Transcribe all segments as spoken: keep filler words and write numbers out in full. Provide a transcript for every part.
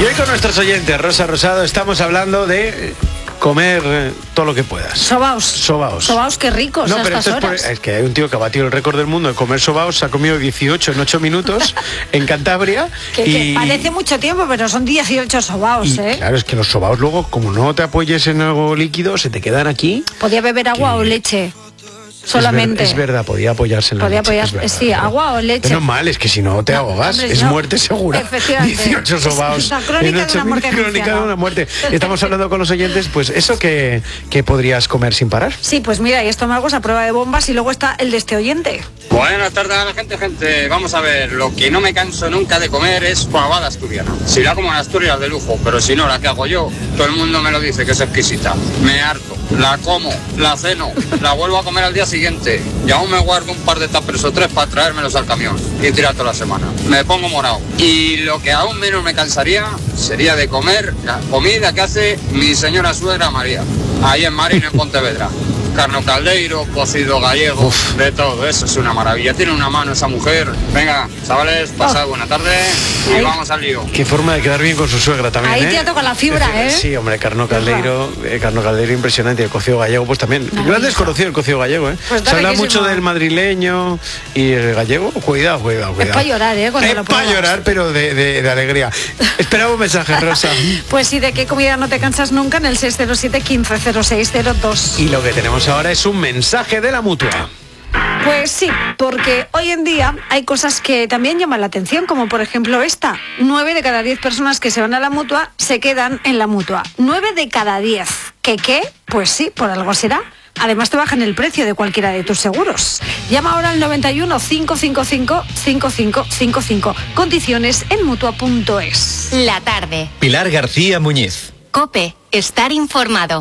hoy con nuestros oyentes, Rosa Rosado, estamos hablando de comer eh, todo lo que puedas. Sobaos. Sobaos. Sobaos, qué ricos. No, a pero estas esto es, horas. por, es que hay un tío que ha batido el récord del mundo de comer sobaos, se ha comido dieciocho en ocho minutos en Cantabria. Que, y, que parece mucho tiempo, pero son dieciocho sobaos, y, ¿eh? Claro, es que los sobaos luego, como no te apoyes en algo líquido, se te quedan aquí. Podía beber agua que... o leche. Solamente. Es, ver, es verdad, podía apoyarse en la podía leche. apoyar, Es verdad, sí, pero, agua o leche. Menos mal, es que si no te No, ahogas, hombre, es no. muerte segura. Efectivamente. dieciocho sobaos. Es la crónica de una muerte Crónica anunciada. de una muerte. Estamos hablando con los oyentes, pues eso que, que podrías comer sin parar. Sí, pues mira, y estómagos a prueba de bombas y luego está el de este oyente. Buenas tardes a la gente, gente. Vamos a ver, lo que no me canso nunca de comer es fabada asturiana. Si la como en Asturias de lujo, pero si no, la que hago yo, todo el mundo me lo dice que es exquisita. Me harto, la como, la ceno, la vuelvo a comer al día siguiente y aún me guardo un par de tuppers o tres para traérmelos al camión y tirar toda la semana. Me pongo morado. Y lo que aún menos me cansaría sería de comer la comida que hace mi señora suegra María, ahí en Marino, en Pontevedra. Carno caldeiro, cocido gallego, Uf. de todo, eso es una maravilla. Tiene una mano esa mujer. Venga, chavales, pasad oh. buena tarde y Ahí. vamos al lío. Qué forma de quedar bien con su suegra también, Ahí ¿eh? te toca la fibra, ¿eh? Sí, hombre, carno caldeiro, eh, carno caldeiro impresionante. El cocido gallego, pues también. No, gran desconocido el cocido gallego, ¿eh? Pues Se habla mucho del madrileño y el gallego. Cuidado, cuidado, cuidado. Es para llorar, ¿eh? Cuando es para llorar, pero de, de, de alegría. Esperaba un mensaje, Rosa. Pues sí, de qué comida no te cansas nunca en el seis cero siete, quince cero seis cero dos. Y lo que tenemos ahora es un mensaje de la Mutua. Pues sí, porque hoy en día hay cosas que también llaman la atención, como por ejemplo esta. Nueve de cada diez personas que se van a la Mutua se quedan en la Mutua. Nueve de cada diez. ¿Qué qué? Pues sí, por algo será. Además te bajan el precio de cualquiera de tus seguros. Llama ahora al noventa y uno, cinco cinco cinco, cinco cinco cinco cinco. Condiciones en mutua punto es. La tarde. Pilar García Muñiz. COPE. Estar informado.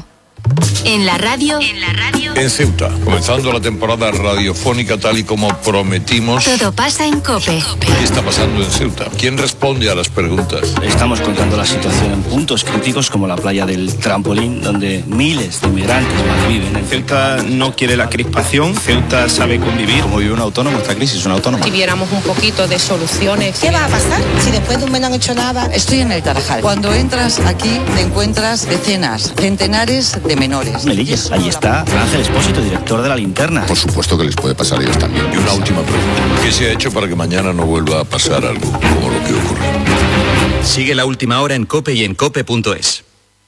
En la radio. En la radio. En Ceuta, comenzando la temporada radiofónica tal y como prometimos. Todo pasa en COPE. ¿Qué está pasando en Ceuta? ¿Quién responde a las preguntas? Estamos contando la situación en puntos críticos como la playa del Trampolín, donde miles de inmigrantes malviven. Ceuta no quiere la crispación, Ceuta sabe convivir. Como vive un autónomo, esta crisis es un autónomo. Si viéramos un poquito de soluciones. ¿Qué va a pasar si después de un mes no han hecho nada? Estoy en el Tarajal. Cuando entras aquí te encuentras decenas, centenares de menores. Melillas, ahí está Ángel Espósito, director de La Linterna. Por supuesto que les puede pasar a ellos también. Y una última pregunta. ¿Qué se ha hecho para que mañana no vuelva a pasar algo como lo que ocurrió? Sigue La Última Hora en COPE y en cope punto es.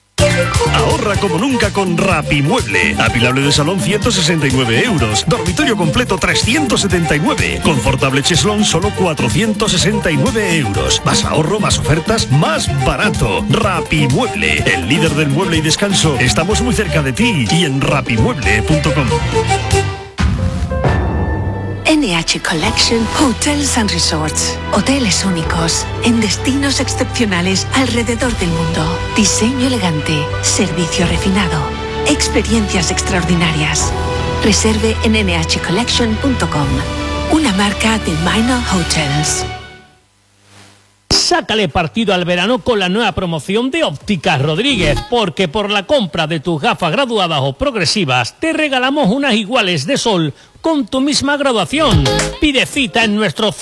Ahorra como nunca con Rapimueble. Apilable de salón ciento sesenta y nueve euros. Dormitorio completo trescientos setenta y nueve. Confortable cheslón solo cuatrocientos sesenta y nueve euros. Más ahorro, más ofertas, más barato. Rapimueble, el líder del mueble y descanso. Estamos muy cerca de ti y en rapimueble punto com. N H Collection Hotels and Resorts. Hoteles únicos en destinos excepcionales alrededor del mundo. Diseño elegante, servicio refinado, experiencias extraordinarias. Reserve en ene hache collection punto com. Una marca de Minor Hotels. Sácale partido al verano con la nueva promoción de Ópticas Rodríguez, porque por la compra de tus gafas graduadas o progresivas te regalamos unas iguales de sol con tu misma graduación. Pide cita en nuestro